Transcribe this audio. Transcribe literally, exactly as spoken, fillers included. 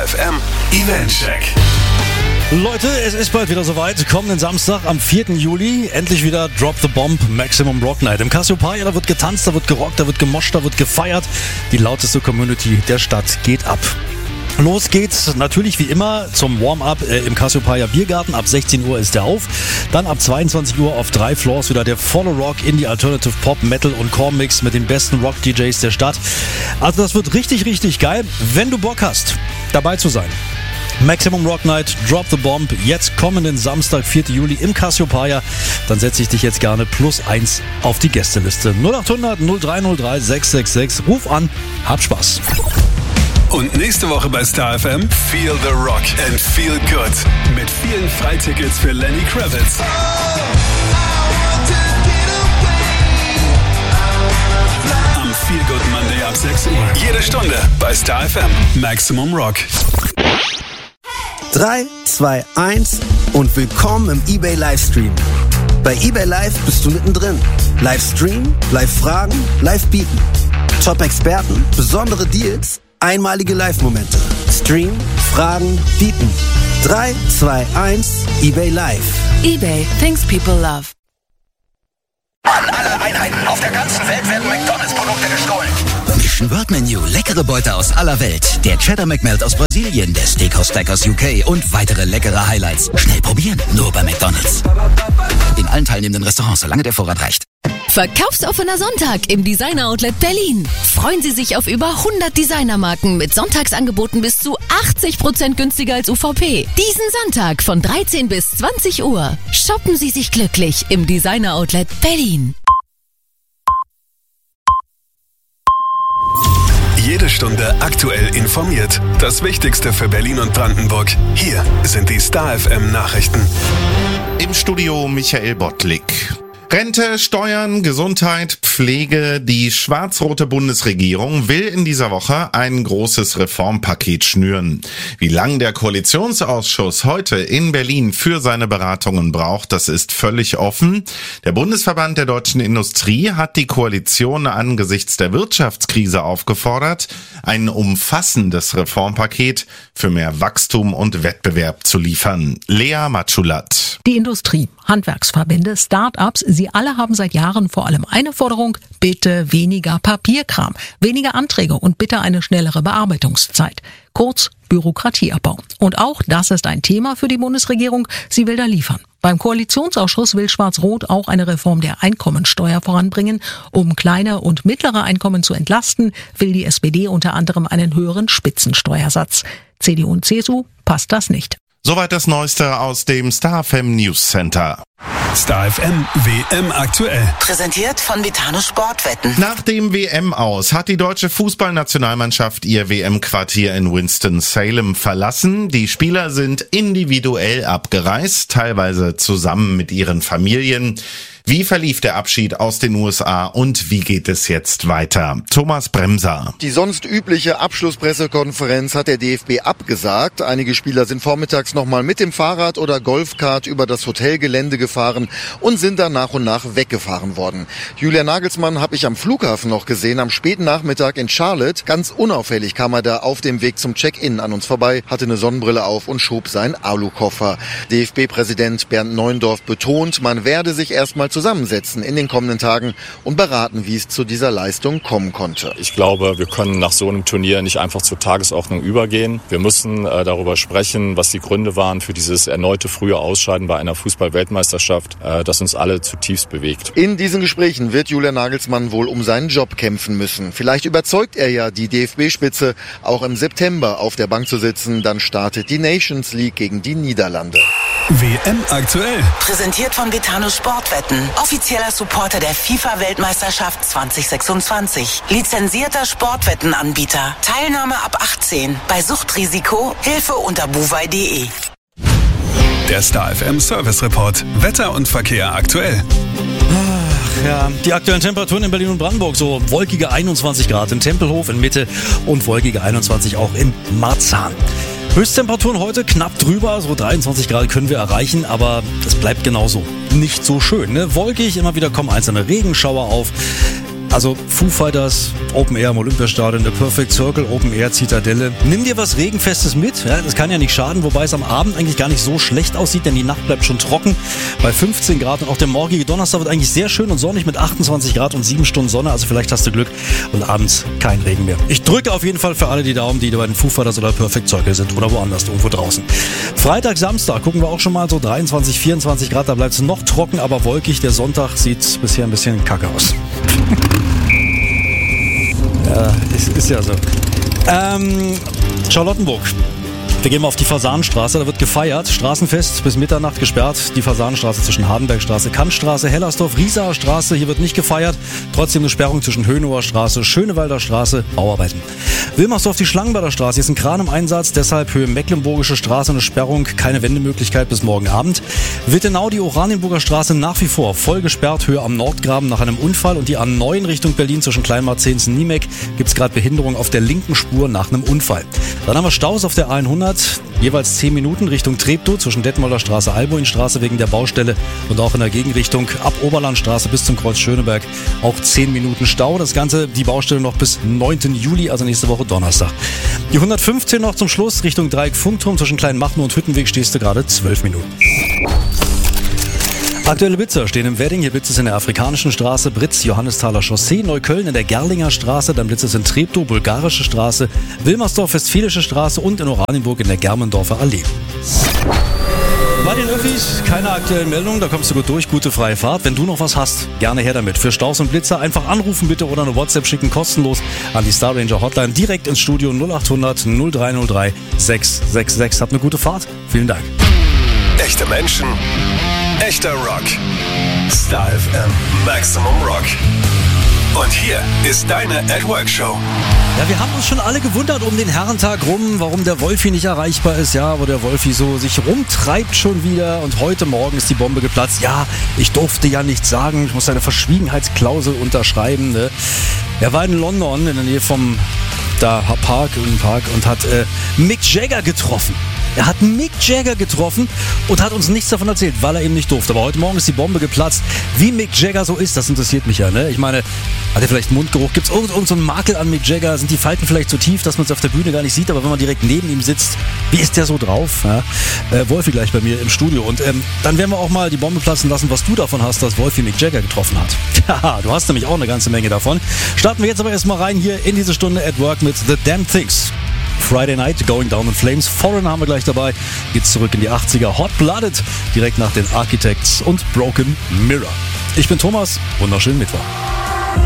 F M Eventcheck. Leute, es ist bald wieder soweit. Kommenden Samstag am vierten Juli endlich wieder Drop the Bomb Maximum Rock Night. Im Cassiopeia, da wird getanzt, da wird gerockt, da wird gemoscht, da wird gefeiert. Die lauteste Community der Stadt geht ab. Los geht's natürlich wie immer zum Warm-up äh, im Cassiopeia Biergarten. Ab sechzehn Uhr ist der auf. Dann ab zweiundzwanzig Uhr auf drei Floors wieder der volle Rock, Indie, Alternative Pop, Metal und Core-Mix mit den besten Rock-D Js der Stadt. Also das wird richtig, richtig geil. Wenn du Bock hast, dabei zu sein. Maximum Rock Night, Drop the Bomb, jetzt kommenden Samstag, vierten Juli im Cassiopeia. Dann setze ich dich jetzt gerne plus eins auf die Gästeliste. null acht hundert null drei null drei sechs sechs sechs. Ruf an, hab Spaß. Und nächste Woche bei Star F M Feel the Rock and Feel Good mit vielen Freitickets für Lenny Kravitz. Am Feel Good Monday ab sechs Uhr. Jede Stunde bei Star F M. Maximum Rock. drei, zwei, eins und willkommen im eBay Livestream. Bei eBay Live bist du mittendrin. Livestream, Live-Fragen, Live-Bieten. Top-Experten, besondere Deals, einmalige Live-Momente. Stream, Fragen, Bieten. drei, zwei, eins, eBay Live. eBay, things people love. An alle Einheiten auf der ganzen Welt werden McDonalds-Produkte gestohlen. Mission World Menu, leckere Beute aus aller Welt. Der Cheddar McMelt aus Brasilien, der Steakhouse Stack aus U K und weitere leckere Highlights. Schnell probieren, nur bei McDonalds. In allen teilnehmenden Restaurants, solange der Vorrat reicht. Verkaufsoffener Sonntag im Designer Outlet Berlin. Freuen Sie sich auf über hundert Designermarken mit Sonntagsangeboten bis zu achtzig Prozent günstiger als U V P. Diesen Sonntag von dreizehn bis zwanzig Uhr. Shoppen Sie sich glücklich im Designer Outlet Berlin. Jede Stunde aktuell informiert. Das Wichtigste für Berlin und Brandenburg. Hier sind die Star F M Nachrichten. Im Studio Michael Bottlik. Rente, Steuern, Gesundheit, Pflege. Die schwarz-rote Bundesregierung will in dieser Woche ein großes Reformpaket schnüren. Wie lang der Koalitionsausschuss heute in Berlin für seine Beratungen braucht, das ist völlig offen. Der Bundesverband der deutschen Industrie hat die Koalition angesichts der Wirtschaftskrise aufgefordert, ein umfassendes Reformpaket für mehr Wachstum und Wettbewerb zu liefern. Lea Matschulat. Die Industrie, Handwerksverbände, Start-ups, sie alle haben seit Jahren vor allem eine Forderung: bitte weniger Papierkram, weniger Anträge und bitte eine schnellere Bearbeitungszeit. Kurz Bürokratieabbau. Und auch das ist ein Thema für die Bundesregierung. Sie will da liefern. Beim Koalitionsausschuss will Schwarz-Rot auch eine Reform der Einkommensteuer voranbringen. Um kleine und mittlere Einkommen zu entlasten, will die S P D unter anderem einen höheren Spitzensteuersatz. C D U und C S U passt das nicht. Soweit das Neueste aus dem Star F M News Center. Star F M W M aktuell. Präsentiert von Vitano Sportwetten. Nach dem W M-Aus hat die deutsche Fußballnationalmannschaft ihr W M-Quartier in Winston-Salem verlassen. Die Spieler sind individuell abgereist, teilweise zusammen mit ihren Familien. Wie verlief der Abschied aus den U S A und wie geht es jetzt weiter? Thomas Bremser. Die sonst übliche Abschlusspressekonferenz hat der D F B abgesagt. Einige Spieler sind vormittags nochmal mit dem Fahrrad oder Golfkart über das Hotelgelände gefahren und sind dann nach und nach weggefahren worden. Julian Nagelsmann habe ich am Flughafen noch gesehen, am späten Nachmittag in Charlotte. Ganz unauffällig kam er da auf dem Weg zum Check-in an uns vorbei, hatte eine Sonnenbrille auf und schob seinen Alukoffer. D F B-Präsident Bernd Neuendorf betont, man werde sich erstmal zusammensetzen in den kommenden Tagen und beraten, wie es zu dieser Leistung kommen konnte. Ich glaube, wir können nach so einem Turnier nicht einfach zur Tagesordnung übergehen. Wir müssen äh, darüber sprechen, was die Gründe waren für dieses erneute frühe Ausscheiden bei einer Fußball-Weltmeisterschaft, äh, das uns alle zutiefst bewegt. In diesen Gesprächen wird Julian Nagelsmann wohl um seinen Job kämpfen müssen. Vielleicht überzeugt er ja die D F B-Spitze, auch im September auf der Bank zu sitzen. Dann startet die Nations League gegen die Niederlande. W M aktuell. Präsentiert von Vitano Sportwetten. Offizieller Supporter der FIFA-Weltmeisterschaft zwanzig sechsundzwanzig. Lizenzierter Sportwettenanbieter. Teilnahme ab achtzehn. Bei Suchtrisiko Hilfe unter buwei punkt de. Der Star F M Service Report. Wetter und Verkehr aktuell. Ach ja, die aktuellen Temperaturen in Berlin und Brandenburg, so wolkige einundzwanzig Grad in Tempelhof in Mitte und wolkige einundzwanzig auch in Marzahn. Höchsttemperaturen heute knapp drüber, so dreiundzwanzig Grad können wir erreichen, aber das bleibt genauso nicht so schön. Ne? Wolkig, immer wieder kommen einzelne Regenschauer auf. Also Foo Fighters, Open Air am Olympiastadion, The Perfect Circle, Open Air, Zitadelle. Nimm dir was Regenfestes mit, ja, das kann ja nicht schaden, wobei es am Abend eigentlich gar nicht so schlecht aussieht, denn die Nacht bleibt schon trocken bei fünfzehn Grad und auch der morgige Donnerstag wird eigentlich sehr schön und sonnig mit achtundzwanzig Grad und sieben Stunden Sonne, also vielleicht hast du Glück und abends kein Regen mehr. Ich drücke auf jeden Fall für alle die Daumen, die bei den Foo Fighters oder Perfect Circle sind oder woanders, irgendwo draußen. Freitag, Samstag gucken wir auch schon mal so dreiundzwanzig, vierundzwanzig Grad, da bleibt es noch trocken, aber wolkig. Der Sonntag sieht bisher ein bisschen kacke aus. Ja, ist, ist ja so. Ähm, Charlottenburg. Wir gehen mal auf die Fasanenstraße, da wird gefeiert. Straßenfest bis Mitternacht gesperrt. Die Fasanenstraße zwischen Hardenbergstraße, Kantstraße, Hellersdorf, Riesaer Straße. Hier wird nicht gefeiert. Trotzdem eine Sperrung zwischen Hönower Straße, Schönewalder Straße, Bauarbeiten. Wilmersdorf, die Schlangenbader Straße. Hier ist ein Kran im Einsatz, deshalb Höhe Mecklenburgische Straße eine Sperrung. Keine Wendemöglichkeit bis morgen Abend. Wittenau, die Oranienburger Straße nach wie vor voll gesperrt. Höhe am Nordgraben nach einem Unfall. Und die A neun Richtung Berlin zwischen Kleinmarzenz und Niemeck gibt es gerade Behinderung auf der linken Spur nach einem Unfall. Dann haben wir Staus auf der A hundert. Jeweils zehn Minuten Richtung Treptow zwischen Detmolder Straße, Alboinstraße wegen der Baustelle und auch in der Gegenrichtung ab Oberlandstraße bis zum Kreuz Schöneberg auch zehn Minuten Stau. Das Ganze, die Baustelle noch bis neunten Juli, also nächste Woche Donnerstag. Die hundertfünfzehn noch zum Schluss Richtung Dreieck Funkturm zwischen Kleinmachnow und Hüttenweg stehst du gerade zwölf Minuten. Aktuelle Blitzer stehen im Wedding. Hier blitzt es in der Afrikanischen Straße, Britz, Johannesthaler Chaussee, Neukölln in der Gerlinger Straße, dann blitzt es in Treptow, Bulgarische Straße, Wilmersdorf, Westfälische Straße und in Oranienburg in der Germendorfer Allee. Bei den Öffis keine aktuellen Meldungen, da kommst du gut durch, gute freie Fahrt. Wenn du noch was hast, gerne her damit. Für Staus und Blitzer einfach anrufen bitte oder eine WhatsApp schicken, kostenlos an die Star Ranger Hotline direkt ins Studio null acht hundert null drei null drei sechs sechs sechs. Habt eine gute Fahrt. Vielen Dank. Echte Menschen, echter Rock. Star F M Maximum Rock. Und hier ist deine At Work Show. Ja, wir haben uns schon alle gewundert um den Herrentag rum, warum der Wolfi nicht erreichbar ist. Ja, wo der Wolfi so sich rumtreibt schon wieder. Und heute Morgen ist die Bombe geplatzt. Ja, ich durfte ja nichts sagen. Ich muss eine Verschwiegenheitsklausel unterschreiben. Ne? Er war in London in der Nähe vom da Park, im Park und hat äh, Mick Jagger getroffen. Er hat Mick Jagger getroffen und hat uns nichts davon erzählt, weil er eben nicht durfte. Aber heute Morgen ist die Bombe geplatzt. Wie Mick Jagger so ist, das interessiert mich ja. Ne? Ich meine, hat er vielleicht Mundgeruch? Gibt es irgend, irgend so einen Makel an Mick Jagger? Sind die Falten vielleicht so tief, dass man es auf der Bühne gar nicht sieht? Aber wenn man direkt neben ihm sitzt, wie ist der so drauf? Ja? Äh, Wolfi gleich bei mir im Studio. Und ähm, dann werden wir auch mal die Bombe platzen lassen, was du davon hast, dass Wolfi Mick Jagger getroffen hat. Ja, du hast nämlich auch eine ganze Menge davon. Starten wir jetzt aber erstmal rein hier in diese Stunde at Work mit The Damn Things. Friday Night, Going Down in Flames. Foreigner haben wir gleich dabei. Geht's zurück in die achtziger. Hot Blooded, direkt nach den Architects und Broken Mirror. Ich bin Thomas, wunderschönen Mittwoch.